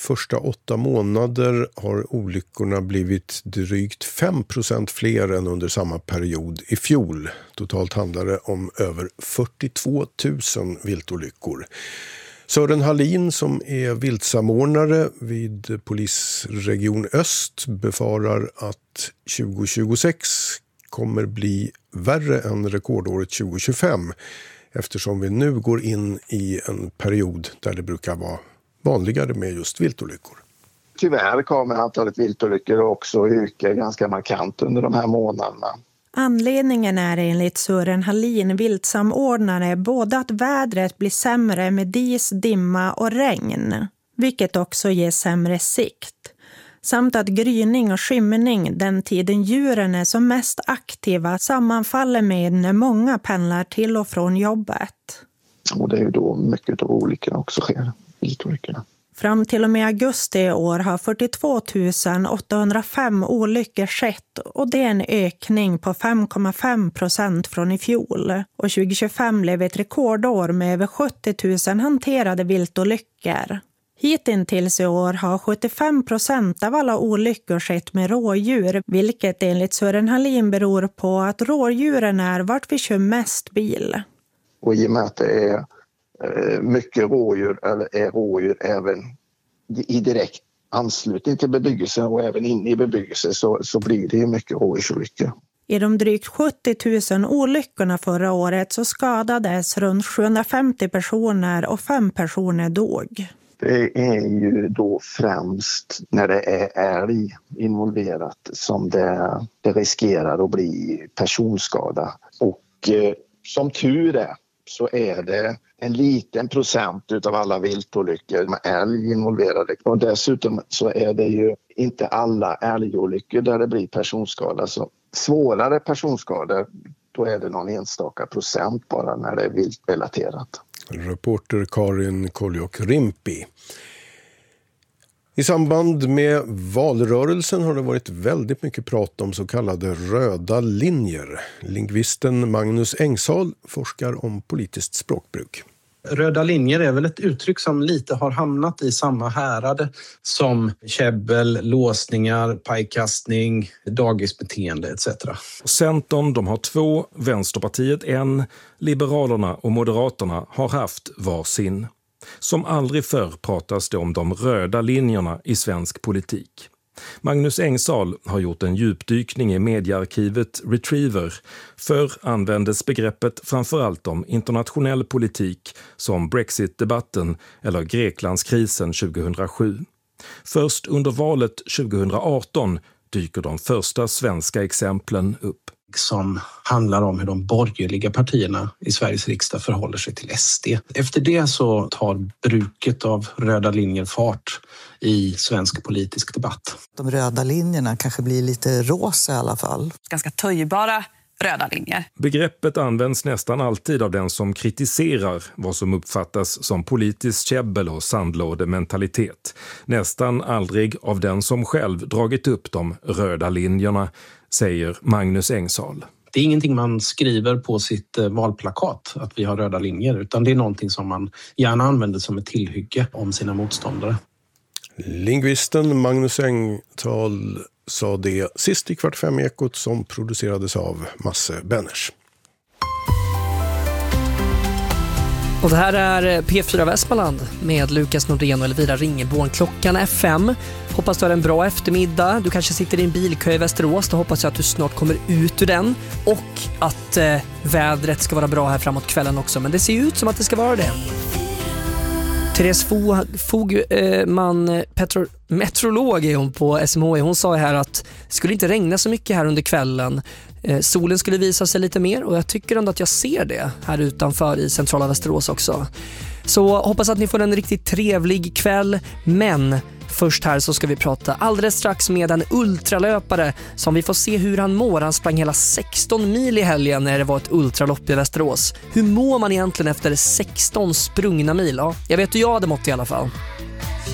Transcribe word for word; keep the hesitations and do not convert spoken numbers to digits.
första åtta månader har olyckorna blivit drygt fem procent fler än under samma period i fjol. Totalt handlar det om över fyrtiotvå tusen viltolyckor. Sören Hallin, som är viltsamordnare vid Polisregion Öst, befarar att tjugo tjugosex kommer bli värre än rekordåret tjugo tjugofem, eftersom vi nu går in i en period där det brukar vara vanligare med just viltolyckor. Tyvärr kommer antalet viltolyckor också öka ganska markant under de här månaderna. Anledningen är enligt Sören Hallin, viltsamordnare, både att vädret blir sämre med dis, dimma och regn, vilket också ger sämre sikt, samt att gryning och skymning, den tiden djuren är som mest aktiva, sammanfaller med när många pendlar till och från jobbet. Och det är ju då mycket av olyckorna också sker, viltolyckorna. Fram till och med augusti i år har fyrtiotvå tusen åttahundrafem olyckor skett, och det är en ökning på fem komma fem procent från i fjol. Och tjugo tjugofem blev ett rekordår med över sjuttio tusen hanterade viltolyckor. Hittills i år har sjuttiofem procent av alla olyckor skett med rådjur, vilket enligt Sören Hallin beror på att rådjuren är vart vi kör mest bil. Och i och med att det är mycket rådjur, eller är rådjur även i direkt anslutning till bebyggelsen och även inne i bebyggelse, så, så blir det ju mycket rådjursolyckor. I de drygt sjuttio tusen olyckorna förra året så skadades runt sjuhundrafemtio personer och fem personer dog. Det är ju då främst när det är älg involverat som det, det riskerar att bli personskada. Och eh, som tur är så är det en liten procent utav alla viltolyckor med älg involverade. Och dessutom så är det ju inte alla älgolyckor där det blir personskada. Så svårare personskador, då är det någon enstaka procent bara när det är viltrelaterat. Reporter Karin Koljok-Rimpi. I samband med valrörelsen har det varit väldigt mycket prat om så kallade röda linjer. Lingvisten Magnus Engsal forskar om politiskt språkbruk. Röda linjer är väl ett uttryck som lite har hamnat i samma härad som käbbel, låsningar, pajkastning, dagisbeteende et cetera. Centern, de har två, Vänsterpartiet en, Liberalerna och Moderaterna har haft varsin. Som aldrig förr pratas det om de röda linjerna i svensk politik. Magnus Engsal har gjort en djupdykning i mediearkivet Retriever. Förr användes begreppet framförallt om internationell politik som Brexit-debatten eller Greklandskrisen tjugohundrasju. Först under valet tjugohundraarton dyker de första svenska exemplen upp. Som handlar om hur de borgerliga partierna i Sveriges riksdag förhåller sig till S D. Efter det så tar bruket av röda linjer fart i svensk politisk debatt. De röda linjerna kanske blir lite rosa i alla fall. Ganska töjbara röda linjer. Begreppet används nästan alltid av den som kritiserar vad som uppfattas som politiskt käbbel och sandlådementalitet. Nästan aldrig av den som själv dragit upp de röda linjerna, säger Magnus Engsal. Det är ingenting man skriver på sitt valplakat att vi har röda linjer, utan det är någonting som man gärna använder som ett tillhygge om sina motståndare. Lingvisten Magnus Engsal sa det sist i Kvart fem Ekot som producerades av Masse Benners. Och det här är P fyra Västmanland med Lukas Nordén och Elvira Ringeborn. Klockan är fem. Hoppas du har en bra eftermiddag. Du kanske sitter i en bilkö i Västerås. Då hoppas jag att du snart kommer ut ur den. Och att eh, vädret ska vara bra här framåt kvällen också. Men det ser ut som att det ska vara det. Therese Fogman, eh, Petro, meteorolog är hon på S M H I. Hon sa här att det skulle inte regna så mycket här under kvällen. Eh, solen skulle visa sig lite mer och jag tycker ändå att jag ser det här utanför i centrala Västerås också. Så hoppas att ni får en riktigt trevlig kväll, men först här så ska vi prata alldeles strax med en ultralöpare som vi får se hur han mår. Han sprang hela sexton mil i helgen när det var ett ultralopp i Västerås. Hur mår man egentligen efter sexton sprungna mil? Ja, jag vet hur jag hade mått i alla fall.